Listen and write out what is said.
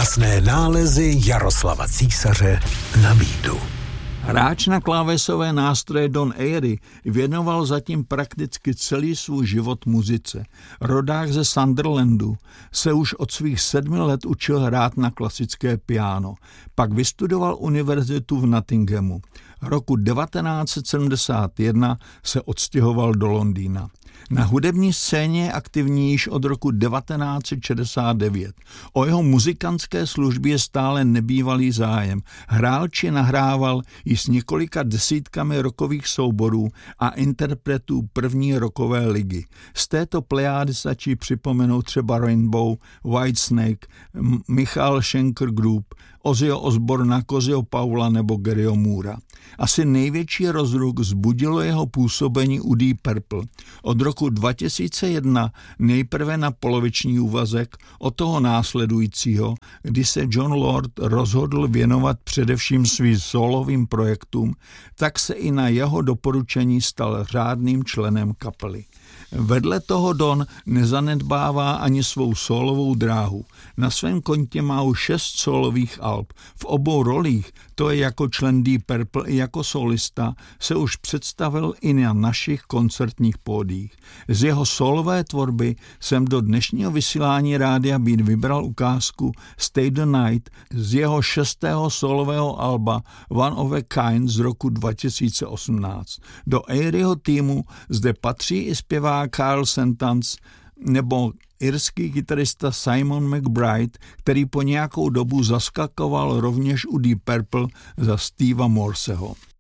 Krásné nálezy Jaroslava Císaře na beatu. Hráč na klávesové nástroje Don Airey věnoval zatím prakticky celý svůj život muzice. Rodák ze Sunderlandu se už od svých 7 let učil hrát na klasické piano. Pak vystudoval univerzitu v Nottinghamu. Roku 1971 se odstěhoval do Londýna. Na hudební scéně je aktivní již od roku 1969. O jeho muzikantské službě je stále nebývalý zájem. Hrál či nahrával již s několika desítkami rockových souborů a interpretů první rockové ligy. Z této plejády stačí připomenout třeba Rainbow, Whitesnake, Michael Schenker Group, Ozzyho Osborna, Cozyho Powella nebo Garyho Moora. Asi největší rozruch vzbudilo jeho působení u Deep Purple. Od roku 2001 nejprve na poloviční úvazek, od toho následujícího, kdy se Jon Lord rozhodl věnovat především svým solovým projektům, tak se i na jeho doporučení stal řádným členem kapely. Vedle toho Don nezanedbává ani svou solovou dráhu. Na svém kontě má už 6 solových alb. V obou rolích, to je jako člen Deep Purple i jako solista, se už představil i na našich koncertních pódiích. Z jeho solové tvorby jsem do dnešního vysílání Rádia Beat vybral ukázku Stay the Night z jeho 6. solového alba One of a Kind z roku 2018. Do Aireyho týmu zde patří i zpěvák Carl Sentance nebo irský kytarista Simon McBride, který po nějakou dobu zaskakoval rovněž u Deep Purple za Steva Morseho.